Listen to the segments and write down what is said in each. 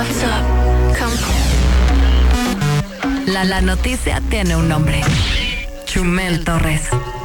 La noticia tiene un nombre. Chumel Torres.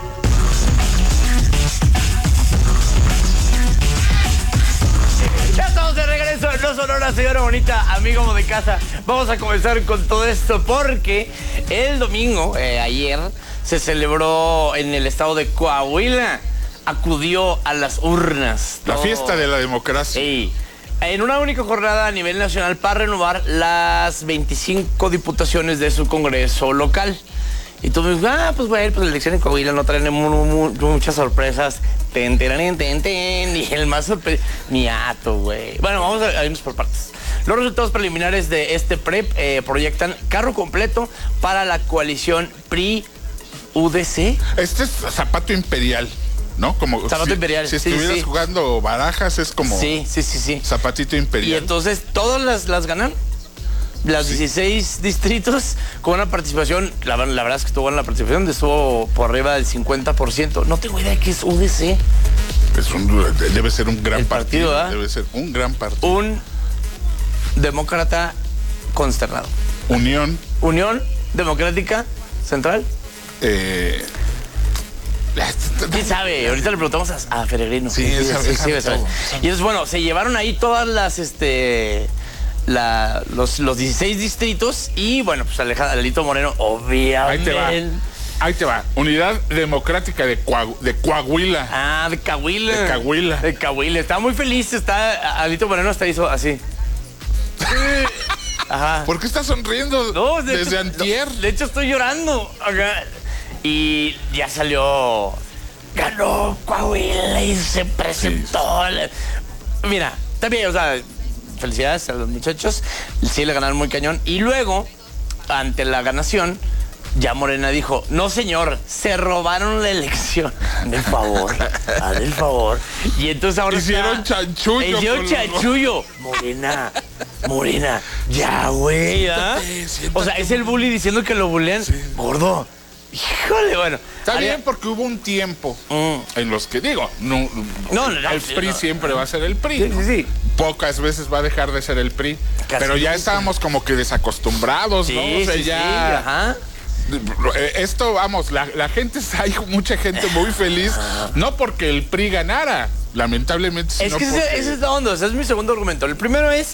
Ya estamos de regreso en No Sonora, señora bonita, amigo de casa. Vamos a comenzar con todo esto porque el domingo, ayer, se celebró en el estado de Coahuila. Acudió a las urnas. La fiesta de la democracia. Sí. En una única jornada a nivel nacional para renovar las 25 diputaciones de su congreso local. Y tú me dices, pues bueno, pues la elección en Coahuila no trae muchas sorpresas. Ten, y el más sorpresa, niato, güey. Bueno, vamos a irnos por partes. Los resultados preliminares de este PREP proyectan carro completo para la coalición PRI-UDC. Este es zapato imperial, ¿no? Como zapato imperial. Si estuvieras jugando barajas, es como sí. zapatito imperial. Y entonces todas las ganan. Las 16 distritos con una participación, la verdad es que estuvo en la participación, estuvo por arriba del 50%. No tengo idea de qué es UDC. Debe ser un gran partido. ¿Verdad? Debe ser un gran partido. Un demócrata consternado. Unión Democrática Central. ¿Quién sabe? Ahorita le preguntamos a Peregrino. Sí, sabe. Y entonces, bueno, se llevaron ahí todas las, los 16 distritos y, bueno, pues Alito Moreno, obviamente. Ahí te va. Unidad Democrática de Coahuila. Ah, de Coahuila. De Coahuila. Estaba muy feliz, Alito Moreno hasta hizo así. Ajá. ¿Por qué estás sonriendo? No, desde antier. De hecho, estoy llorando. Acá. Y ya salió. Ganó Coahuila y se presentó. Sí. Mira, también, o sea, felicidades a los muchachos. Sí, le ganaron muy cañón. Y luego, ante la ganación, ya Morena dijo, no señor, se robaron la elección. Hazme el favor. Y entonces ahora hicieron chanchullo. Morena, ya, güey. O sea, es el bully diciendo que lo bullean. Sí. Gordo. Híjole, bueno. Está bien porque hubo un tiempo en los que, el PRI siempre va a ser el PRI. Sí. Pocas veces va a dejar de ser el PRI. Pero ya estábamos como que desacostumbrados, ¿no? O sea, ya... Ajá. Esto, vamos, la gente, hay mucha gente muy feliz, no porque el PRI ganara, lamentablemente. Es que ese es la onda, ese es mi segundo argumento. El primero es,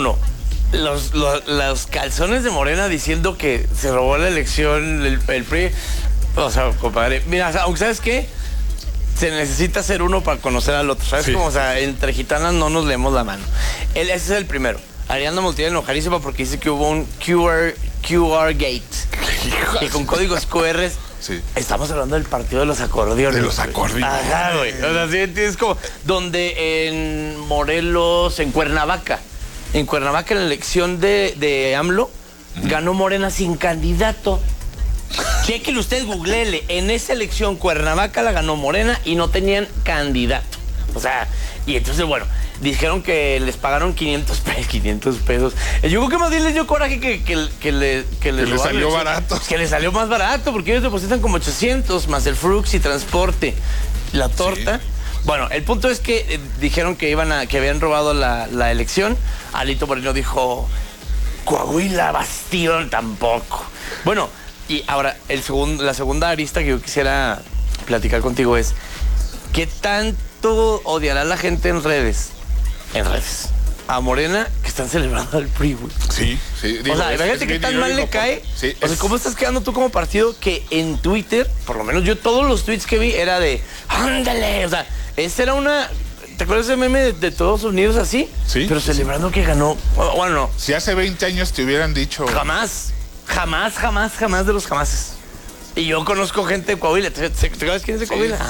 los calzones de Morena diciendo que se robó la elección el PRI. O sea, compadre, mira, aunque ¿sabes qué? Se necesita ser uno para conocer al otro, ¿sabes? Sí. Como, o sea, entre gitanas no nos leemos la mano. Ese es el primero. Ariadna Montiel enojadísima porque dice que hubo un QR Gate. Y con códigos QR. Sí. Estamos hablando del partido de los acordeones. De los acordeones. Ajá, güey. O sea, sí, es como donde en Morelos, en Cuernavaca, en la elección de AMLO, ganó Morena sin candidato. Chequenle usted, googleele. En esa elección, Cuernavaca la ganó Morena y no tenían candidato. O sea, y entonces, bueno, dijeron que les pagaron 500 pesos. Yo creo que más bien les dio coraje que les salió barato. Que les salió más barato, porque ellos depositan como 800 más el Frux y transporte, la torta. Sí. Bueno, el punto es que dijeron que habían robado la elección. Alito Moreno dijo, Coahuila, bastión, tampoco. Bueno, y ahora la segunda arista que yo quisiera platicar contigo es, ¿qué tanto odiará la gente en redes a Morena que están celebrando al PRI, güey? Sí. Digo, o sea, imagínate que tan mal le cae. Sí, o sea, ¿cómo estás quedando tú como partido que en Twitter, por lo menos yo todos los tweets que vi era de ¡ándale! O sea, esa era una... ¿Te acuerdas ese meme de Estados Unidos así? Sí. Pero celebrando que ganó. Bueno, si hace 20 años te hubieran dicho... Jamás de los jamases. Y yo conozco gente de Coahuila. ¿Te sabes quién es de Coahuila?